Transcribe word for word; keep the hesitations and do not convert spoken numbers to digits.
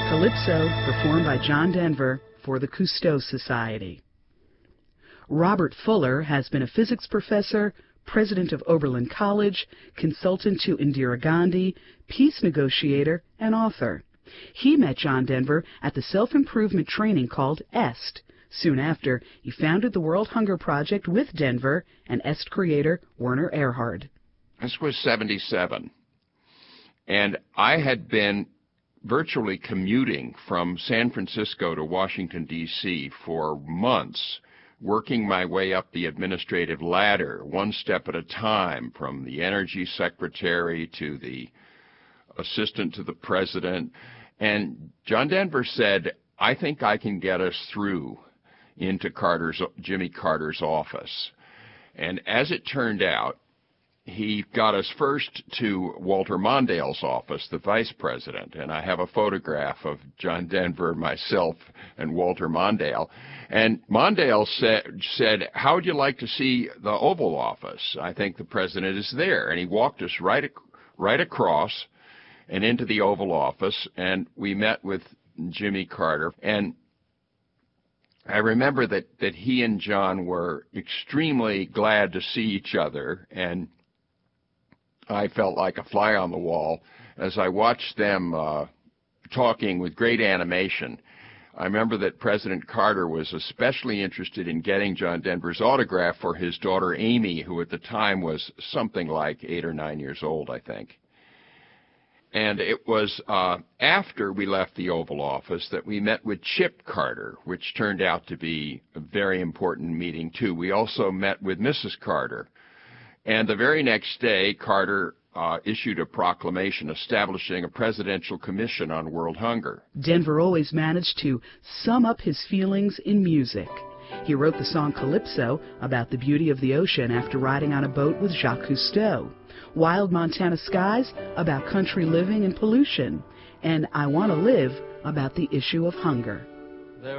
Calypso, performed by John Denver for the Cousteau Society. Robert Fuller has been a physics professor, president of Oberlin College, consultant to Indira Gandhi, peace negotiator, and author. He met John Denver at the self-improvement training called EST. Soon after, he founded the World Hunger Project with Denver and EST creator Werner Erhard. This was seventy-seven, and I had been virtually commuting from San Francisco to Washington, D C for months, working my way up the administrative ladder, one step at a time, from the energy secretary to the assistant to the president. And John Denver said, I think I can get us through into Carter's, Jimmy Carter's office. And as it turned out, he got us first to Walter Mondale's office, the vice president, and I have a photograph of John Denver, myself, and Walter Mondale. And Mondale said, said, how would you like to see the Oval Office? I think the president is there. And he walked us right, ac right across and into the Oval Office, and we met with Jimmy Carter. And I remember that, that he and John were extremely glad to see each other, and I felt like a fly on the wall as I watched them uh, talking with great animation. I remember that President Carter was especially interested in getting John Denver's autograph for his daughter Amy, who at the time was something like eight or nine years old, I think. And it was uh, after we left the Oval Office that we met with Chip Carter, which turned out to be a very important meeting, too. We also met with Missus Carter. And the very next day, Carter uh, issued a proclamation establishing a presidential commission on world hunger. Denver always managed to sum up his feelings in music. He wrote the song Calypso about the beauty of the ocean after riding on a boat with Jacques Cousteau, Wild Montana Skies about country living and pollution, and I Want to Live about the issue of hunger.